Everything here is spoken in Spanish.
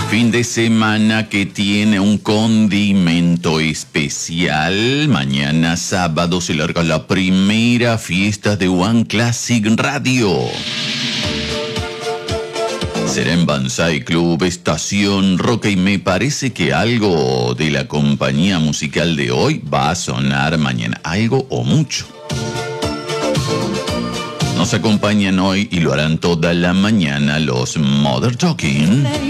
Fin de semana que tiene un condimento especial. Mañana sábado se larga la primera fiesta de One Classic Radio. Será en Banzai Club, Estación Roca, y me parece que algo de la compañía musical de hoy va a sonar mañana. Algo o mucho. Nos acompañan hoy y lo harán toda la mañana los Mother Talking.